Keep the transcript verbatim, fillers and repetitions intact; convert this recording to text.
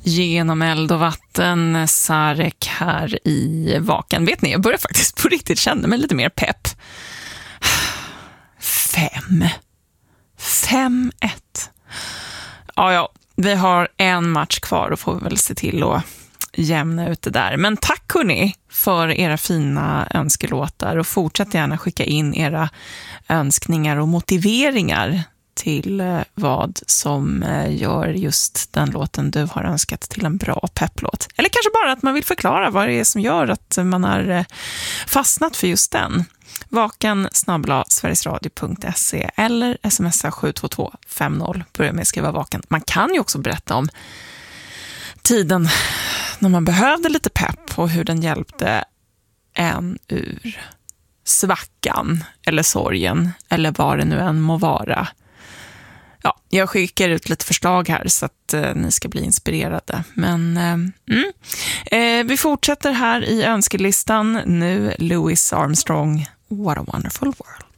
Genom eld och vatten, Sarek här i Vaken. Vet ni, jag börjar faktiskt på riktigt känna mig lite mer pepp. Fem. Fem ett. Ja, ja, vi har en match kvar och får väl se till att jämna ut det där. Men tack hörni för era fina önskelåtar och fortsätt gärna skicka in era önskningar och motiveringar till vad som gör just den låten du har önskat till en bra pepplåt. Eller kanske bara att man vill förklara vad det är som gör att man har fastnat för just den. Vaken snabel-a sverigesradio punkt se eller smsa sju två två fem noll. Börja med att skriva vaken. Man kan ju också berätta om tiden när man behövde lite pepp och hur den hjälpte en ur svackan eller sorgen eller vad det nu än må vara. Ja, jag skickar ut lite förslag här så att eh, ni ska bli inspirerade. Men eh, mm. eh, vi fortsätter här i önskelistan. Nu Louis Armstrong, What a Wonderful World.